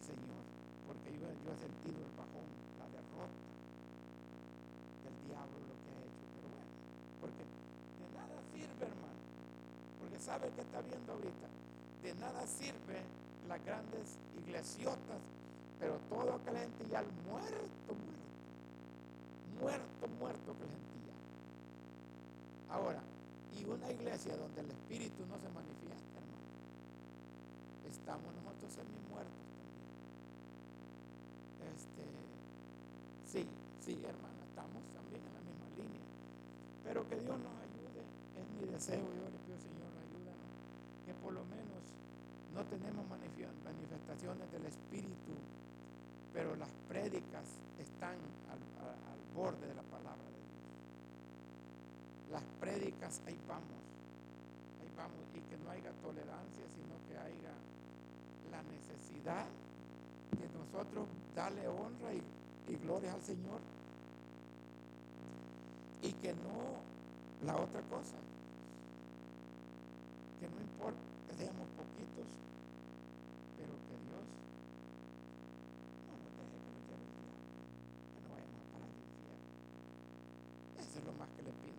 Señor, porque yo he sentido el bajón, la derrota del diablo, lo que ha hecho. Pero bueno, porque de nada sirve, hermano, porque sabe que está viendo ahorita, de nada sirve las grandes iglesias, pero todo aquel gentillal muerto que el gentillal. Ahora, y una iglesia donde el Espíritu no se manifiesta, hermano, estamos nosotros semi-muertos también. Sí, hermano, estamos también en la misma línea. Pero que Dios nos ayude, es mi deseo. Yo le pido, Señor, ayúdanos, que por lo menos no tenemos manifestaciones del Espíritu, pero las prédicas están al borde de la palabra de Dios. Las prédicas, ahí vamos, y que no haya tolerancia, sino que haya la necesidad de nosotros darle honra y gloria al Señor, y que no, la otra cosa, que no importa que seamos poquitos, pero que Dios no nos deje que nos lleve el diablo, que no vayamos a parar al infierno. Eso es lo más que le pido.